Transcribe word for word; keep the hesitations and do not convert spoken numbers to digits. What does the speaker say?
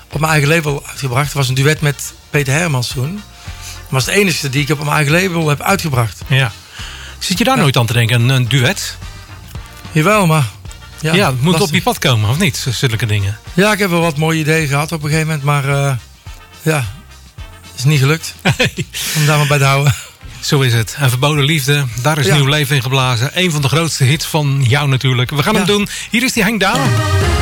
op mijn eigen label uitgebracht. Dat was een duet met Peter Hermans toen. Dat was de enige die ik op mijn eigen label heb uitgebracht. Ja. Zit je daar ja. nooit aan te denken, een, een duet? Jawel, maar... Ja, ja het moet lastig. Op je pad komen, of niet? Zulke dingen. Ja, ik heb wel wat mooie ideeën gehad op een gegeven moment. Maar uh, ja, is niet gelukt. Om daar maar bij te houden. Zo is het. En Verboden Liefde, daar is ja. nieuw leven in geblazen. Een van de grootste hits van jou natuurlijk. We gaan ja. hem doen. Hier is die Henk Daan.